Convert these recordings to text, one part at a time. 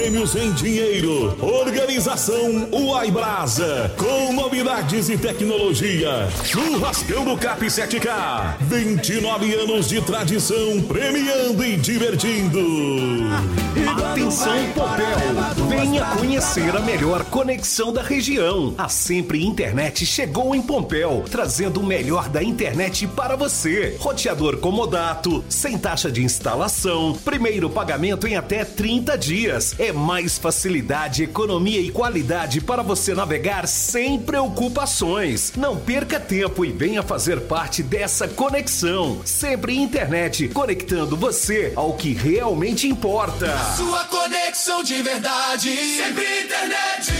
prêmios em dinheiro. Organização Uai Brasa, com novidades e tecnologia. Churrascão do Cap 7K, 29 anos de tradição, premiando e divertindo. Atenção Pompéu, venha conhecer a melhor conexão da região. A Sempre Internet chegou em Pompéu, trazendo o melhor da internet para você. Roteador comodato, sem taxa de instalação, primeiro pagamento em até 30 dias. É mais facilidade, economia e qualidade para você navegar sem preocupações. Não perca tempo e venha fazer parte dessa conexão. Sempre Internet, conectando você ao que realmente importa. Sua conexão de verdade, Sempre Internet.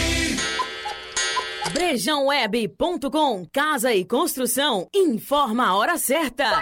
BrejãoWeb.com, casa e construção, informa a hora certa.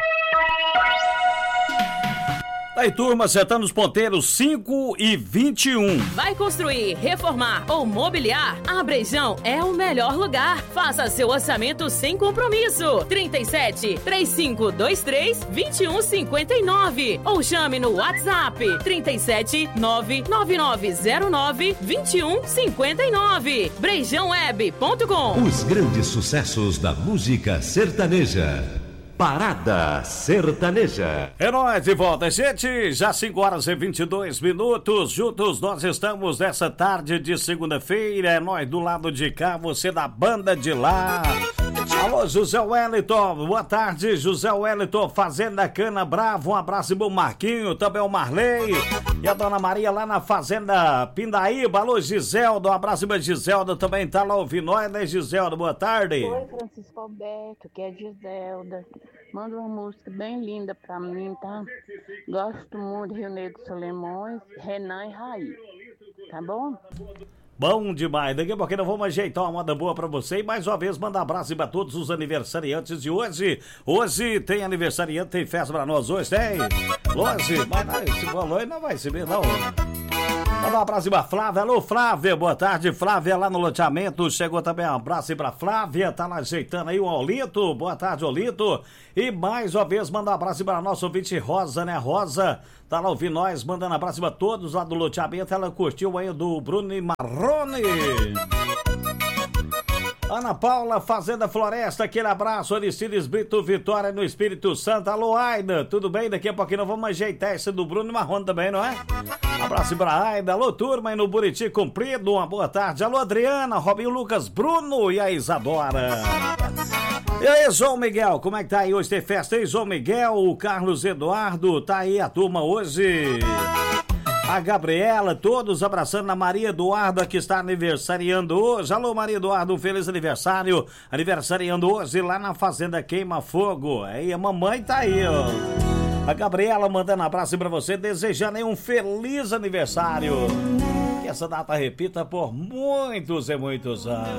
Aí, turma, acertando os ponteiros 5h21. Vai construir, reformar ou mobiliar? A Brejão é o melhor lugar. Faça seu orçamento sem compromisso. 37 3523 2159 ou chame no WhatsApp 37 99909 2159. BrejãoWeb.com. Os grandes sucessos da música sertaneja. Parada Sertaneja. É nóis, de volta, gente. Já 5h22. Juntos nós estamos nessa tarde de segunda-feira. É nós do lado de cá, você da banda de lá. Alô, José Wellington. Boa tarde, José Wellington, Fazenda Cana Bravo. Um abraço e bom Marquinho, também o Marley. E a Dona Maria lá na Fazenda Pindaíba. Alô, Giselda. Um abraço e Giselda também tá lá ouvindo nós, né, Giselda? Boa tarde. Oi, Francisco Alberto, que é Giselda. Manda uma música bem linda pra mim, tá? Gosto muito de Rio Negro Solimões, Renan e Raí. Tá bom? Bom demais, daqui a pouquinho nós vamos ajeitar uma moda boa pra você e mais uma vez mandar abraço pra todos os aniversariantes de hoje. Hoje tem aniversariante, tem festa pra nós hoje, tem? Hoje, mas se for hoje não vai se ver não. Mandar um abraço pra Flávia. Alô, Flávia, boa tarde, Flávia lá no loteamento. Chegou também um abraço pra Flávia, tá lá ajeitando aí o Olito. Boa tarde, Olito. E mais uma vez mandar um abraço pra nossa ouvinte Rosa, né? Rosa tá lá ouvindo nós, mandando um abraço pra todos lá do loteamento. Ela curtiu aí do Bruno e Marrone. Ana Paula, Fazenda Floresta, aquele abraço. Aristides Brito, Vitória no Espírito Santo. Alô, Aida, tudo bem? Daqui a pouquinho nós vamos ajeitar esse do Bruno e Marrone também, não é? Abraço pra Aida. Alô, turma aí no Buriti Comprido, uma boa tarde. Alô, Adriana, Robinho Lucas, Bruno e a Isadora. E aí, João Miguel, como é que tá aí hoje? Tem festa aí, João Miguel, o Carlos Eduardo, tá aí a turma hoje. A Gabriela, todos abraçando a Maria Eduarda, que está aniversariando hoje. Alô, Maria Eduarda, um feliz aniversário. Aniversariando hoje lá na Fazenda Queima Fogo. Aí a mamãe tá aí, ó. A Gabriela mandando abraço pra você, desejando aí um feliz aniversário. Que essa data repita por muitos e muitos anos.